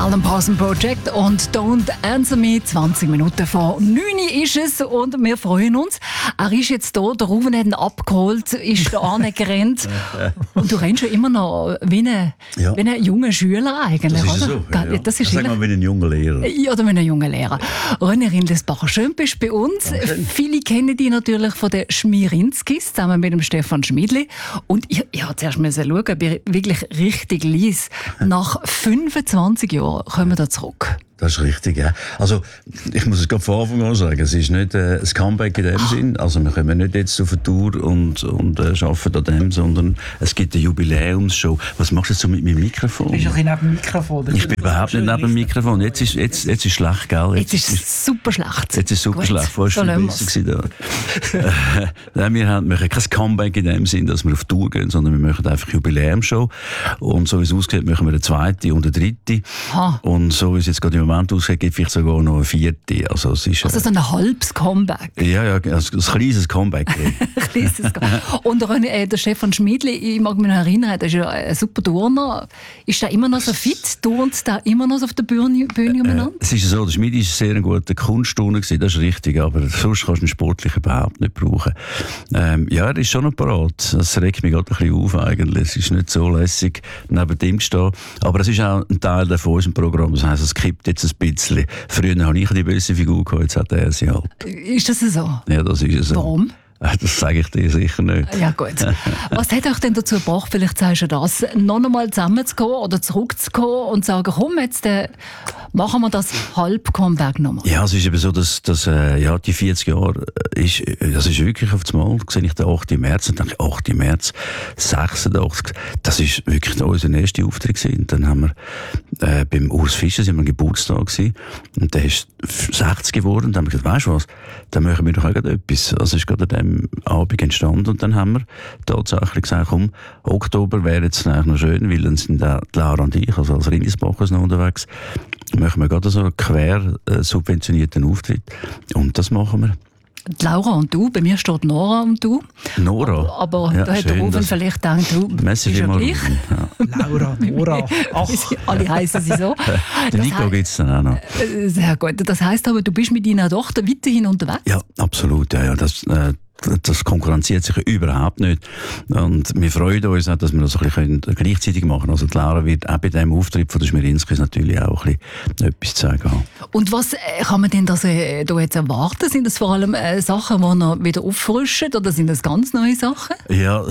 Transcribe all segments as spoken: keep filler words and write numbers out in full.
Alan Parsons Project und Don't Answer Me. zwanzig Minuten vor neun ist es und wir freuen uns. Er ist jetzt da, der Ruven hat ihn abgeholt, ist da angerannt. Und du rennst schon immer noch wie ein, ja. wie ein junger Schüler eigentlich, das ist oder? So, ja, ja. Das ist Sag mal wie ein junger Lehrer. Ja, oder wie ein junger Lehrer. René Rindlisbacher, schön bist du bei uns. Dankeschön. Viele kennen dich natürlich von den Schmierinskis, zusammen mit dem Stefan Schmidli. Und ich, ich habe zuerst schauen, ob ich wirklich richtig liess. Nach fünfundzwanzig Jahren kommen wir da zurück. Das ist richtig, ja. Also, ich muss es gerade von Anfang an sagen, es ist nicht äh, ein Comeback in dem ah. Sinn. Also, wir kommen nicht jetzt auf eine Tour und, und äh, arbeiten an dem, sondern es gibt eine Jubiläumsshow. Was machst du jetzt so mit meinem Mikrofon? Du bist doch neben dem Mikrofon. Ich bin überhaupt nicht neben dem Mikrofon. Jetzt ist, jetzt, jetzt ist schlecht, gell? Jetzt, jetzt ist es super schlecht. Jetzt ist es super Gut. schlecht. Vorher war es viel besser gewesen. Nein, wir haben, machen kein Comeback in dem Sinn, dass wir auf Tour gehen, sondern wir machen einfach eine Jubiläumsshow. Und so wie es ausgeht, machen wir eine zweite und eine dritte. Ha. Und so wie es jetzt gerade im Moment ausgeht, gibt vielleicht sogar noch eine vierte. Also, es ist, also so ein halbes Comeback. Ja, ja, ein kleines Comeback. kleines Und äh, der Stefan Schmidli, ich mag mich noch erinnern, der ist ja ein super Turner. Ist der immer noch so fit? Turnt der immer noch auf der Bühne, Bühne umeinander? Äh, es ist so, der Schmidli war sehr ein guter Kunstturner, das ist richtig, aber sonst kannst du ihn sportlich überhaupt nicht brauchen. Ähm, ja, er ist schon noch parat. Das regt mich gerade ein bisschen auf eigentlich. Es ist nicht so lässig, neben ihm zu stehen. Aber es ist auch ein Teil von unserem Programm. Das heisst, es kippt jetzt ein bisschen. Früher hatte ich die böse Figur gehabt, jetzt hat er sie halt. Ist das so? Ja, das ist so. Warum? Das sage ich dir sicher nicht. Ja gut. Was hat euch denn dazu gebracht, vielleicht sagst du das, noch einmal zusammenzukommen oder zurückzukommen und zu sagen, komm, jetzt äh, machen wir das Halb-Comeback nochmal? Ja, es ist eben so, dass, dass äh, ja, die vierzig Jahre, ist, das ist wirklich auf das Mal, sehe ich den achten März und denke, achten März sechsundachtzig, das ist wirklich unser erster Auftritt gewesen. Dann haben wir äh, beim Urs Fischer, sind wir Geburtstag gewesen, und der ist sechzig geworden, und dann haben wir gesagt, weißt du was, dann machen wir doch auch etwas. Also ist gerade an dem Abend entstanden, und dann haben wir tatsächlich gesagt, komm, Oktober wäre jetzt eigentlich noch schön, weil dann sind auch Laura und ich, also als Rindlisbachers noch unterwegs, machen wir gerade so einen quer äh, subventionierten Auftritt, und das machen wir. Die Laura und du, bei mir steht Nora und du. Nora? Aber ja, da hat der Ruven vielleicht gedacht, du bist ja gleich. Ja. Laura, Nora. Ach. Alle heißen sie so. Den Nico gibt es dann auch noch. Sehr gut. Das heisst aber, du bist mit deiner Tochter weiterhin unterwegs? Ja, absolut. Ja, ja. Das, äh, das konkurrenziert sich überhaupt nicht. Und wir freuen uns auch, dass wir das ein bisschen gleichzeitig machen können. Also die Laura wird auch bei diesem Auftritt von der Schmierinskis natürlich auch ein bisschen etwas zu sagen haben. Und was kann man denn das, äh, da jetzt erwarten? Sind das vor allem äh, Sachen, die noch wieder auffrischen, oder sind das ganz neue Sachen? Ja,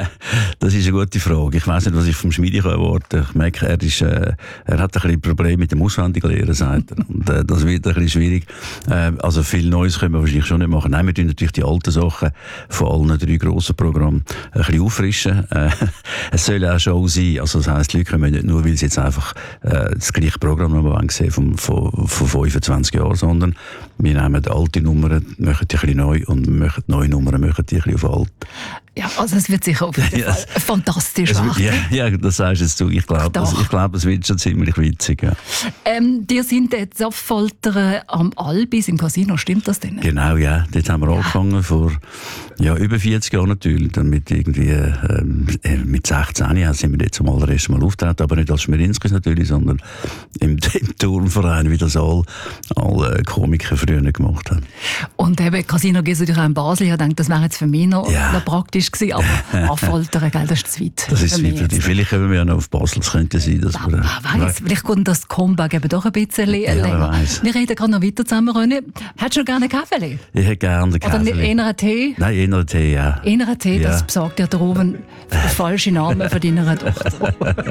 das ist eine gute Frage. Ich weiss nicht, was ich vom Schmiedi erwarten kann. Ich merke, er, ist, äh, er hat ein bisschen Probleme mit dem Auswendiglehren, sagt er. Und äh, das wird ein bisschen schwierig. Äh, also viel Neues können wir wahrscheinlich schon nicht machen. Nein, wir tun natürlich die alten Sachen von allen drei grossen Programmen ein bisschen auffrischen. Äh, es soll auch Show sein. Also das heisst, die Leute kommen nicht nur, weil sie jetzt einfach äh, das gleiche Programm noch sehen von, von, von fünfundzwanzig Jahren, sondern wir nehmen die alte Nummern, machen die ein bisschen neu, und machen die neue Nummern, machen die ein bisschen auf alt. Ja, also es wird sicher auf jeden Fall yes. fantastisch es wird, ja, ja, das sagst jetzt du. Ich glaube, also, ich glaube, es wird schon ziemlich witzig. Ja. Ähm, die sind jetzt Affoltern am Albis im Casino, stimmt das denn? Genau, ja. Dort haben wir ja. angefangen vor ja, über vierzig Jahren natürlich. Dann mit irgendwie, ähm, mit sechzehn Jahren sind wir jetzt zum allerersten Mal auftreten, aber nicht als Schmierinskis natürlich, sondern im, im Turnverein, wie das alle, alle Komiker früher gemacht haben. Und eben, Casino geht natürlich auch in Basel. Ich denke, das wäre jetzt für mich noch, ja. noch praktisch gewesen, aber Affoltern, das ist zu weit. Das ist zu weit. Vielleicht kommen wir ja noch auf Basel, es könnte sein, dass wir... Wer weiss, vielleicht kommt das Comeback eben doch ein bisschen ja, länger. Wir reden gerade noch weiter zusammen, René. Hättest du noch gerne einen Kaffee? Ich hätte gerne einen Kaffee. Oder eher einen Tee? Nein, eher einen Tee, ja. Eher einen Tee, ja. Das besorgt ja der Ruven der falsche Name von deiner Tochter.